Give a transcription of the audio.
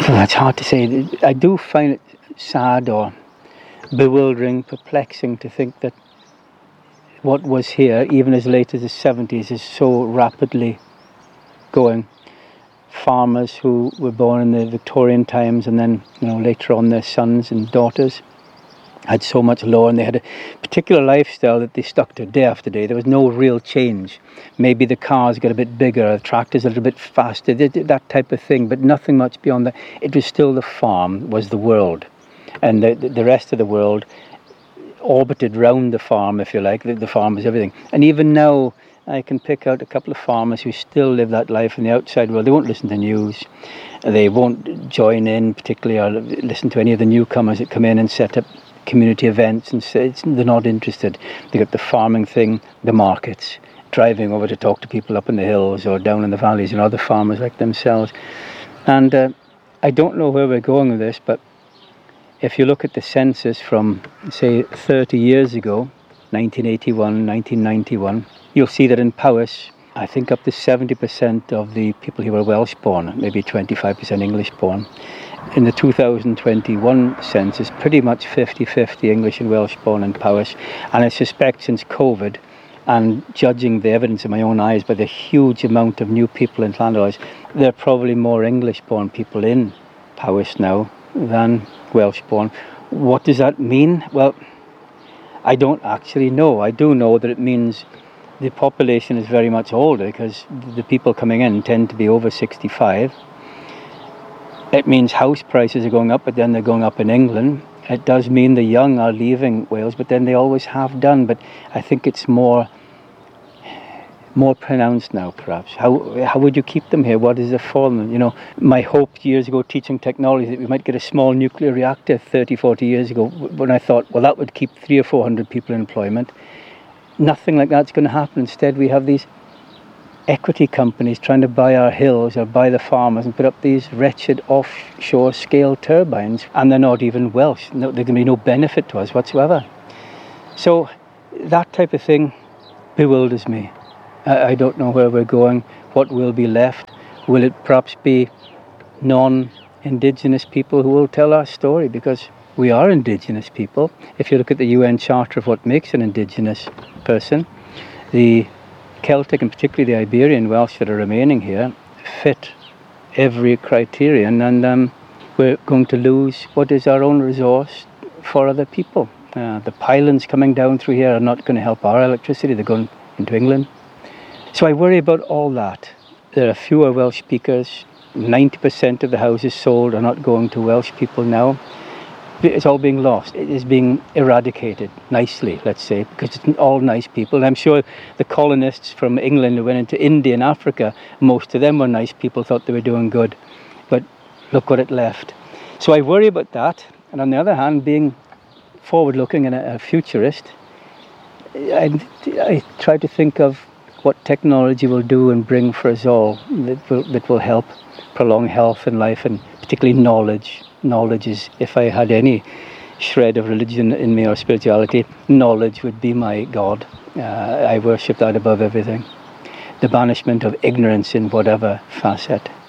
That's hard to say. I do find it sad or bewildering, perplexing to think that what was here, even as late as the 70s, is so rapidly going. Farmers who were born in the Victorian times and then, later on their sons and daughters had so much lower, and they had a particular lifestyle that they stuck to day after day. There was no real change. Maybe the cars got a bit bigger, the tractors a little bit faster, that type of thing, but nothing much beyond that. It was still the farm was the world, and the rest of the world orbited round the farm, if you like. The farm was everything. And even now, I can pick out a couple of farmers who still live that life in the outside world. They won't listen to news. They won't join in particularly or listen to any of the newcomers that come in and set up community events, and they're not interested. They got the farming thing, the markets, driving over to talk to people up in the hills or down in the valleys, other farmers like themselves. And I don't know where we're going with this, but if you look at the census from, say, 30 years ago, 1981, 1991, you'll see that in Powys, I think up to 70% of the people here were Welsh-born, maybe 25% English-born. In the 2021 census, pretty much 50-50 English and Welsh-born in Powys. And I suspect since COVID, and judging the evidence in my own eyes by the huge amount of new people in Llandois, there are probably more English-born people in Powys now than Welsh-born. What does that mean? Well, I don't actually know. I do know that it means the population is very much older because the people coming in tend to be over 65. It means house prices are going up, but then they're going up in England. It does mean the young are leaving Wales, but then they always have done. But I think it's more pronounced now, perhaps. How would you keep them here? What is the for them? My hope years ago teaching technology that we might get a small nuclear reactor 30, 40 years ago, when I thought, well, that would keep 300 or 400 people in employment. Nothing like that's going to happen. Instead, we have these equity companies trying to buy our hills or buy the farmers and put up these wretched offshore scale turbines, and they're not even Welsh. No, there's going to be no benefit to us whatsoever. So that type of thing bewilders me. I don't know where we're going, what will be left. Will it perhaps be non-Indigenous people who will tell our story? Because we are Indigenous people. If you look at the UN Charter of what makes an Indigenous person, the Celtic and particularly the Iberian Welsh that are remaining here fit every criterion, and we're going to lose what is our own resource for other people. The pylons coming down through here are not going to help our electricity. They're going into England. So I worry about all that. There are fewer Welsh speakers. 90% of the houses sold are not going to Welsh people now. It's all being lost. It is being eradicated nicely, let's say, because it's all nice people. And I'm sure the colonists from England who went into India and Africa, most of them were nice people, thought they were doing good. But look what it left. So I worry about that. And on the other hand, being forward-looking and a futurist, I try to think of what technology will do and bring for us all that will help prolong health and life, and particularly knowledge. Knowledge is, if I had any shred of religion in me or spirituality, knowledge would be my God. I worship that above everything. The banishment of ignorance in whatever facet.